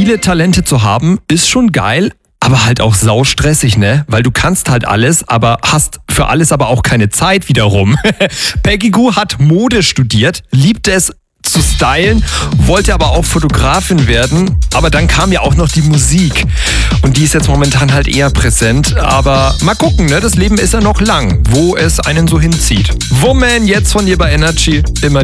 viele Talente zu haben, ist schon geil, aber halt auch saustressig, ne? Weil du kannst halt alles, aber hast für alles aber auch keine Zeit wiederum. Peggy Gou hat Mode studiert, liebt es zu stylen, wollte aber auch Fotografin werden, aber dann kam ja auch noch die Musik und die ist jetzt momentan halt eher präsent, aber mal gucken, ne? Das Leben ist ja noch lang, wo es einen so hinzieht. Woman, jetzt von ihr bei Energy, immer